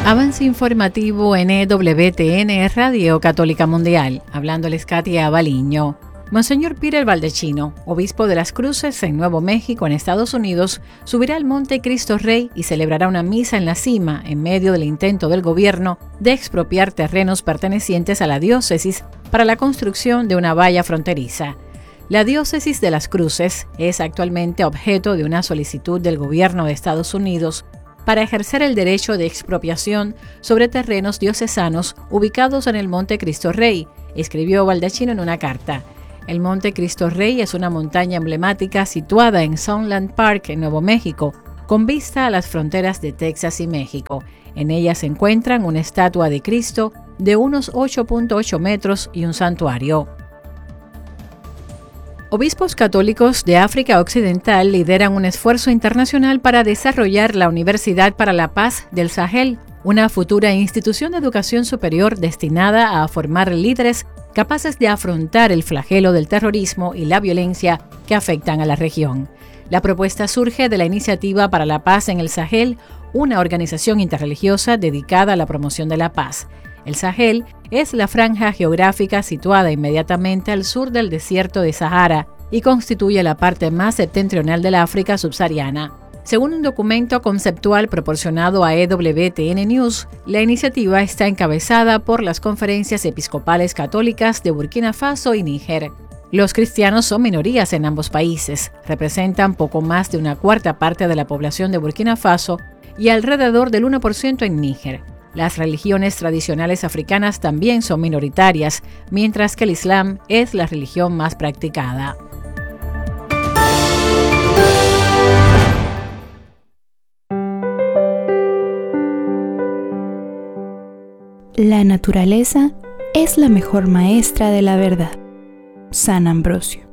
Avance informativo en EWTN Radio Católica Mundial. Hablándoles Katia Baliño. Monseñor Peter Baldacchino, obispo de Las Cruces en Nuevo México, en Estados Unidos, subirá al Monte Cristo Rey y celebrará una misa en la cima en medio del intento del gobierno de expropiar terrenos pertenecientes a la diócesis para la construcción de una valla fronteriza. La diócesis de Las Cruces es actualmente objeto de una solicitud del gobierno de Estados Unidos para ejercer el derecho de expropiación sobre terrenos diocesanos ubicados en el Monte Cristo Rey, escribió Baldacchino en una carta. El Monte Cristo Rey es una montaña emblemática situada en Sunland Park, en Nuevo México, con vista a las fronteras de Texas y México. En ella se encuentran una estatua de Cristo de unos 8.8 metros y un santuario. Obispos católicos de África Occidental lideran un esfuerzo internacional para desarrollar la Universidad para la Paz del Sahel, una futura institución de educación superior destinada a formar líderes capaces de afrontar el flagelo del terrorismo y la violencia que afectan a la región. La propuesta surge de la Iniciativa para la Paz en el Sahel, una organización interreligiosa dedicada a la promoción de la paz. El Sahel es la franja geográfica situada inmediatamente al sur del desierto de Sahara y constituye la parte más septentrional del África subsahariana. Según un documento conceptual proporcionado a EWTN News, la iniciativa está encabezada por las conferencias episcopales católicas de Burkina Faso y Níger. Los cristianos son minorías en ambos países, representan poco más de una cuarta parte de la población de Burkina Faso y alrededor del 1% en Níger. Las religiones tradicionales africanas también son minoritarias, mientras que el Islam es la religión más practicada. La naturaleza es la mejor maestra de la verdad. San Ambrosio.